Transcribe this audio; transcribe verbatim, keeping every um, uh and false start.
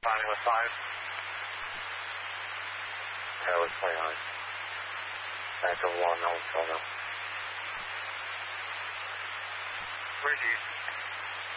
responding with five. Tower twenty-nine. Back over one, no, no, no. Where do you